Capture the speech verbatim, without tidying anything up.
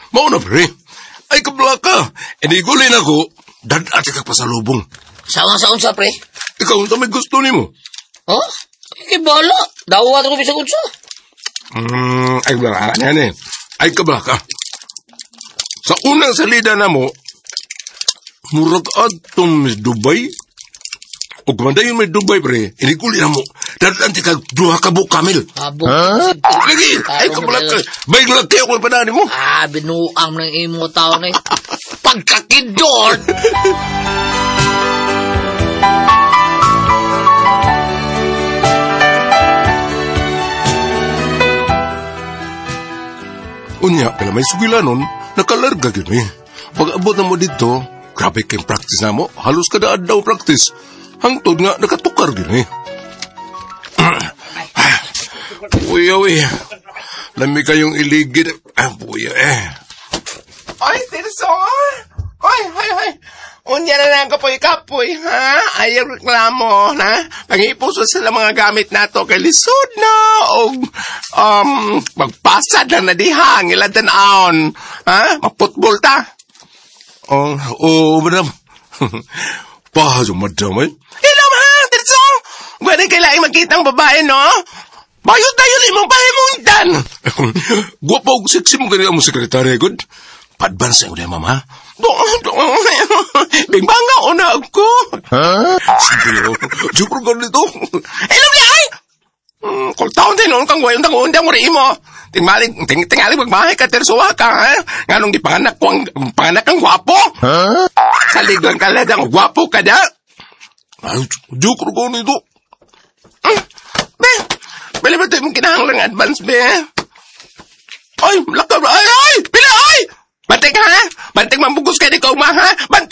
Mauna, pre. Ay, kabla ka. Inigulin ako, dadati ka pa sa lubong. Saan sa unsa, pre? Ikaw, unsa may gusto ni mo? Oh? Ay, bala. Dawat ko bisag unsa. Hmm, ay, kabla ka. Yan eh. Ay, kabla ka. Sa unang salida na mo, murag atong Miss Dubai. O kumandayon may Dubai, pre. Inigulin na mo. Dadati ka, duha ka bu kamil. Abo. Ha? Lagi. Ay, kabla ka. Bayag laki ako yung panani mo. Ah, binuang ng imo tao na eh. Pagkakidon! Unya, pala may sugila nun, nakalarga gini. Pag abot na mo dito, grabe kayong practice na mo. Halos kada daw practice. Hangtod nga, nakatukar gini. Uy, uy. Lami kayong iligid. Ah, buya eh. Ay, Tirso! Ay, ay, ay. Unya na lang kapoy kapoy, ha? Ayaw reklamo, na? Pangipuso sila mga gamit nato kay lisod na, o, um, magpasad na na diha, ngilad tanaon, ha? Magputbol ta. Oh, oh, madam. Pahaso, madam, eh. Hello, ha, Tirso! Gwanin kailangan magkitang babae, no? Bayot tayo limang pahimuntan! Guwapo, sexy mo ganyan mo sekretary, good? Pa-advance na ulit, mama. Bimbanga o na ako. Ha? Sige, oh. Super ka nito. Hello, ay! Hmm, kung taon din noon kang wayong tangundang mo rin mo. Tingmalig, ting, tingalig magmahay ka, tersuwa ka, ha? Nga nung di panganak ko ang, panganak ang gwapo. Ha? Saligang kaladang gwapo ka da. Ay, joke ko nito. Hmm, be, bala ba tayo mong kinahanglang advance, be? Ay, lakab, ay, ay, pila, ay! Bantik ha? Bantik mambugos ka di ka uma ha? Bantik!